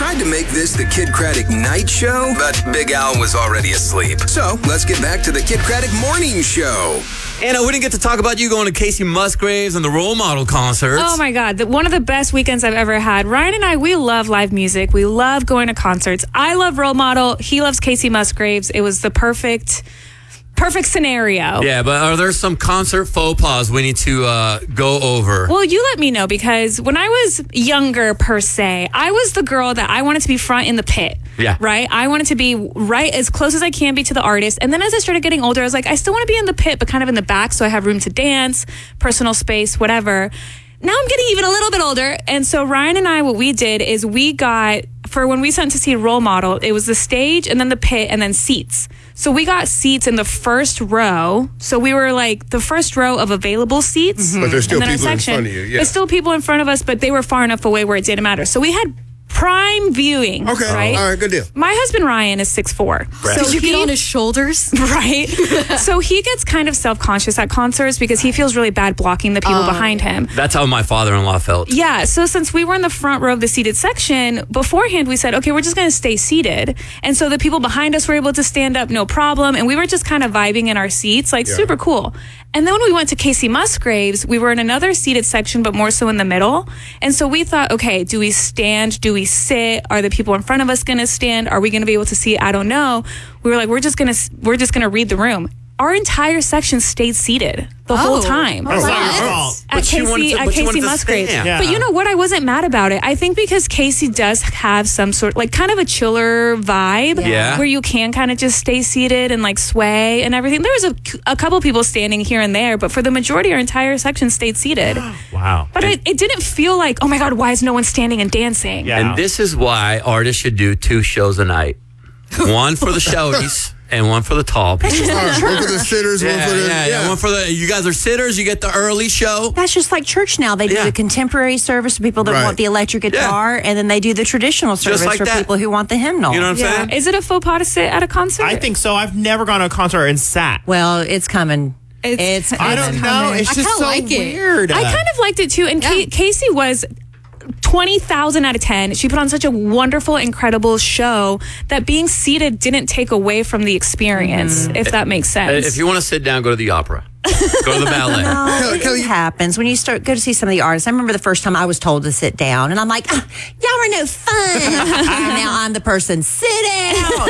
tried to make this the Kid Craddock Night Show, but Big Al was already asleep. So let's get back to the Kid Craddock Morning Show. Anna, we didn't get to talk about you going to Casey Musgraves and the Role Model concerts. Oh my God, one of the best weekends I've ever had. Ryan and I, we love live music. We love going to concerts. I love Role Model. He loves Casey Musgraves. It was the perfect scenario. Yeah, but are there some concert faux pas we need to go over? Well, you let me know, because when I was younger, per se, I was the girl that I wanted to be front in the pit. Yeah. Right? I wanted to be right as close as I can be to the artist. And then as I started getting older, I was like, I still want to be in the pit, but kind of in the back, so I have room to dance, personal space, whatever. Now I'm getting even a little bit older. And so Ryan and I, what we did is we got, for when we went to see Role Model, it was the stage and then the pit and then seats. So we got seats in the first row. So we were like the first row of available seats. But there's still and then people in front of you. Yeah. There's still people in front of us, but they were far enough away where it didn't matter. So we had prime viewing. Okay. Right? All right, good deal. My husband Ryan is 6'4". So you get on his shoulders? Right. So he gets kind of self-conscious at concerts because he feels really bad blocking the people behind him. That's how my father-in-law felt. Yeah. So since we were in the front row of the seated section, beforehand we said, okay, we're just going to stay seated. And so the people behind us were able to stand up, no problem. And we were just kind of vibing in our seats, like super cool. And then when we went to Casey Musgraves, we were in another seated section, but more so in the middle. And so we thought, okay, do we stand? Do we sit? Are the people in front of us going to stand? Are we going to be able to see? I don't know. We were like, we're just going to read the room. Our entire section stayed seated the whole time. That's not your fault. At Casey Musgraves. Yeah. But you know what? I wasn't mad about it. I think because Casey does have some sort, like kind of a chiller vibe. Yeah. Where you can kind of just stay seated and like sway and everything. There was a couple people standing here and there, but for the majority, our entire section stayed seated. Wow. But it didn't feel like, oh my God, why is no one standing and dancing? Yeah. And this is why artists should do 2 shows a night. One for the shouties and one for the tall people. One for the sitters, one for the... Yeah. One for the... You guys are sitters. You get the early show. That's just like church now. They do the contemporary service for people that want the electric guitar, and then they do the traditional service like for that. people who want the hymnal. You know what I'm saying? Is it a faux pas to sit at a concert? I think so. I've never gone to a concert and sat. Well, it's coming. It's I don't know. It's just so weird. I kind of liked it too. And Casey was 20,000 out of 10. She put on such a wonderful, incredible show that being seated didn't take away from the experience, if that makes sense. If you want to sit down, go to the opera. Go to the ballet. No, it happens when you go to see some of the artists. I remember the first time I was told to sit down, and I'm like, y'all are no fun. And now I'm the person, sit down.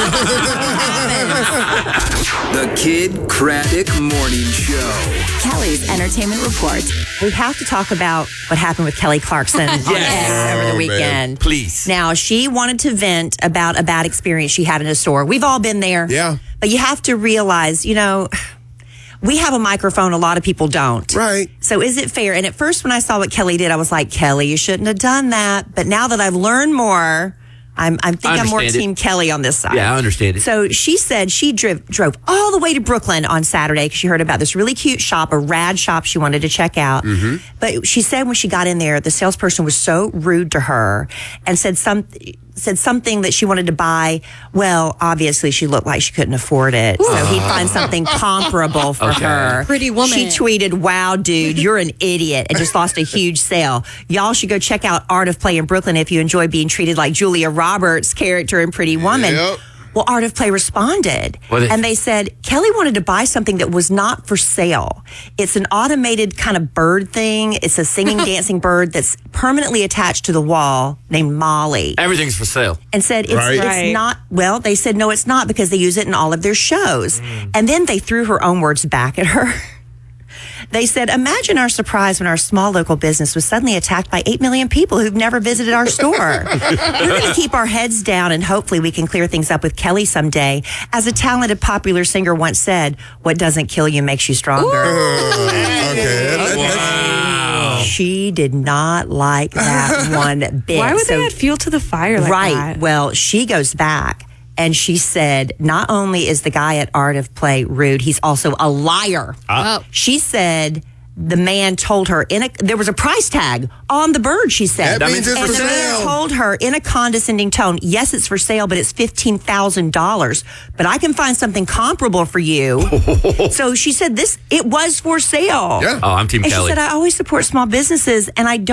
The Kid Craddock Morning Show. Kelly's Entertainment Report. We have to talk about what happened with Kelly Clarkson on X over the weekend. Please. Now, she wanted to vent about a bad experience she had in a store. We've all been there. Yeah. But you have to realize, we have a microphone. A lot of people don't. Right. So is it fair? And at first when I saw what Kelly did, I was like, Kelly, you shouldn't have done that. But now that I've learned more, I think I'm more Team Kelly on this side. Yeah, I understand it. So she said she drove all the way to Brooklyn on Saturday because she heard about this really cute shop, a rad shop she wanted to check out. Mm-hmm. But she said when she got in there, the salesperson was so rude to her and said something that she wanted to buy. Well, obviously she looked like she couldn't afford it. So he'd find something comparable for her. Pretty woman. She tweeted, wow, dude, you're an idiot, and just lost a huge sale. Y'all should go check out Art of Play in Brooklyn if you enjoy being treated like Julia Roberts' character in Pretty Woman. Yep. Well, Art of Play responded, and they said, Kelly wanted to buy something that was not for sale. It's an automated kind of bird thing. It's a singing, dancing bird that's permanently attached to the wall named Molly. Everything's for sale. And said, it's not, well, they said, no, it's not because they use it in all of their shows. And then they threw her own words back at her. They said, imagine our surprise when our small local business was suddenly attacked by 8 million people who've never visited our store. We're going to keep our heads down and hopefully we can clear things up with Kelly someday. As a talented popular singer once said, what doesn't kill you makes you stronger. Wow. She did not like that one bit. Why would they add fuel to the fire like that? Well, she goes back. And she said, not only is the guy at Art of Play rude, he's also a liar. She said the man told her there was a price tag on the bird, she said. That means it's and for the man sale. told her in a condescending tone, yes, it's for sale, but it's $15,000. But I can find something comparable for you. So she said it was for sale. Yeah. Oh, I'm Team And Kelly. she said, I always support small businesses, and I don't